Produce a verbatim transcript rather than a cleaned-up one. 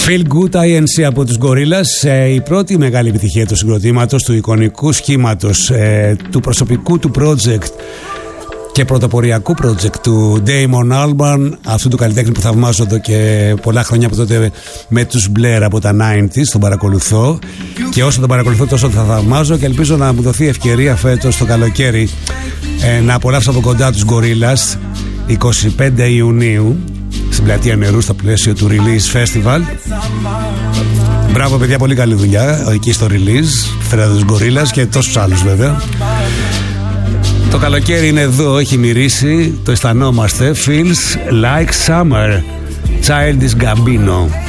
Feel Good άι εν σι από τους Gorillaz, ε, η πρώτη μεγάλη επιτυχία του συγκροτήματος, του εικονικού σχήματος, ε, του προσωπικού του project και πρωτοποριακού project του Damon Albarn, αυτού του καλλιτέχνη που θαυμάζω εδώ και πολλά χρόνια από τότε με τους Blair από τα ενενήντα, τον παρακολουθώ και όσο τον παρακολουθώ τόσο θα θαυμάζω και ελπίζω να μου δοθεί ευκαιρία φέτος το καλοκαίρι ε, να απολαύσω από κοντά τους Gorillaz εικοστή πέμπτη Ιουνίου στην Πλατεία Νερού στο πλαίσιο του Release Festival. Μπράβο παιδιά, πολύ καλή δουλειά εκεί στο Release, φέρατε τους Gorillaz και τόσους άλλους βέβαια. Το καλοκαίρι είναι εδώ, έχει μυρίσει, το αισθανόμαστε. Feels like summer, Childish Gambino.